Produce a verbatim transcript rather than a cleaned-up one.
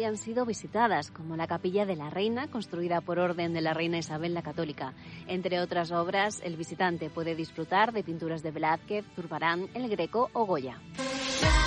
hayan sido visitadas, como la Capilla de la Reina, construida por orden de la reina Isabel la Católica. Entre otras obras, el visitante puede disfrutar de pinturas de Velázquez, Zurbarán, El Greco o Goya.